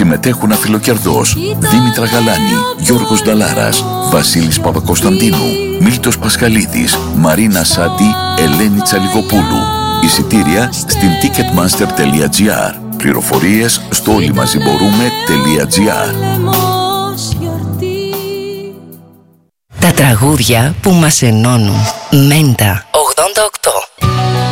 Συμμετέχουν αφιλοκερδός Δήμητρα Γαλάνη, Γιώργος Νταλάρας, Βασίλης Παπακοσταντίνου, Μίλτος Πασχαλίδης, Μαρίνα Σάντι, Ελένη Τσαλιγοπούλου. Εισιτήρια στην ticketmaster.gr. Πληροφορίες στο όλοιμαζιμπορούμε.gr. Τα τραγούδια που μας ενώνουν. Μέντα 88.